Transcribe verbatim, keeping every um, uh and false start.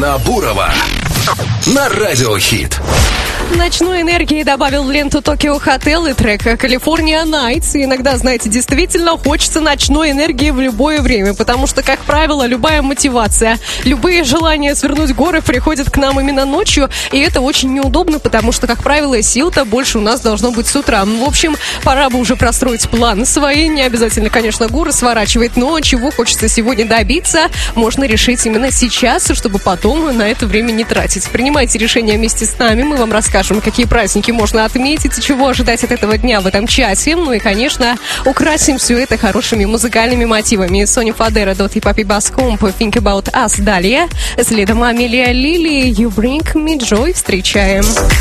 Бурова на Радиохит. Ночной энергии добавил в ленту Токио Хотел и трек California Nights. И иногда, знаете, действительно хочется ночной энергии в любое время, потому что, как правило, любая мотивация, любые желания свернуть горы приходят к нам именно ночью, и это очень неудобно, потому что, как правило, сил-то больше у нас должно быть с утра. В общем, пора бы уже простроить планы свои. Не обязательно, конечно, горы сворачивать, но чего хочется сегодня добиться, можно решить именно сейчас, чтобы потом на это время не тратить. Принимайте решения вместе с нами, мы вам расскажем, какие праздники можно отметить и чего ожидать от этого дня в этом часе. Ну и, конечно, украсим все это хорошими музыкальными мотивами. Соня Фадера, Дот и Папи Баскомп, Think About Us далее. Следом Амелия Лили, You Bring Me Joy. Встречаем.